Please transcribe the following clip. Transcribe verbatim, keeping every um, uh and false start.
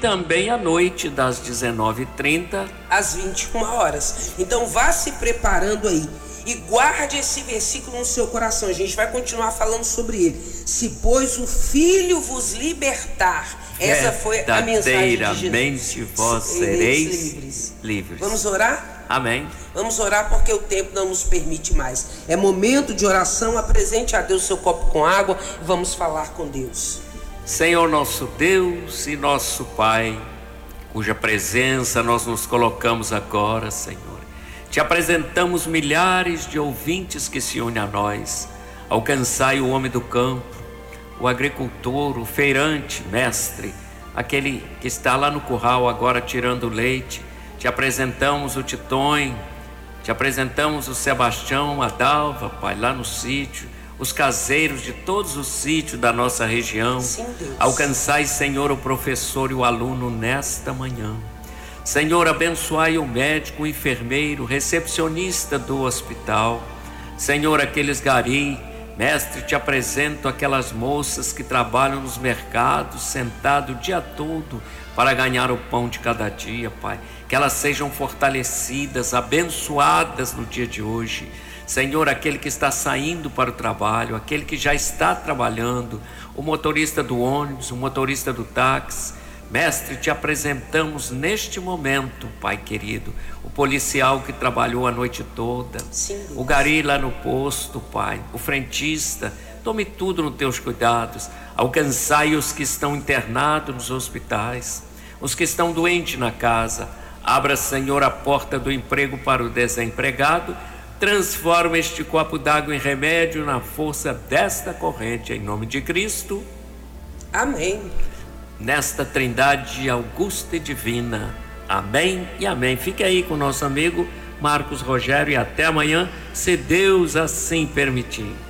também à noite, das dezenove e trinta às vinte e uma horas. Então vá se preparando aí e guarde esse versículo no seu coração. A gente vai continuar falando sobre ele. Se pois o Filho vos libertar, essa foi a mensagem de Jesus. Vós sereis livres. livres. Vamos orar? Amém. Vamos orar porque o tempo não nos permite mais. É momento de oração. Apresente a Deus seu copo com água e vamos falar com Deus. Senhor nosso Deus e nosso Pai, cuja presença nós nos colocamos agora, Senhor. Te apresentamos milhares de ouvintes que se unem a nós. Alcançai o homem do campo, o agricultor, o feirante, mestre, aquele que está lá no curral agora tirando leite. Te apresentamos o Titonho, te apresentamos o Sebastião, a Dalva, Pai, lá no sítio, os caseiros de todos os sítios da nossa região. Sim, Deus. Alcançai, Senhor, o professor e o aluno nesta manhã. Senhor, abençoai o médico, o enfermeiro, o recepcionista do hospital. Senhor, aqueles gari, mestre, te apresento aquelas moças que trabalham nos mercados, sentado o dia todo para ganhar o pão de cada dia, Pai. Que elas sejam fortalecidas, abençoadas no dia de hoje. Senhor, aquele que está saindo para o trabalho, aquele que já está trabalhando, o motorista do ônibus, o motorista do táxi. Mestre, te apresentamos neste momento, Pai querido, o policial que trabalhou a noite toda, Sim, o gari lá no posto, Pai, o frentista. Tome tudo nos teus cuidados. Alcançai os que estão internados nos hospitais, os que estão doentes na casa. Abra, Senhor, a porta do emprego para o desempregado. Transforma este copo d'água em remédio na força desta corrente, em nome de Cristo. Amém. Nesta trindade augusta e divina. Amém e amém. Fique aí com o nosso amigo Marcos Rogério e até amanhã, se Deus assim permitir.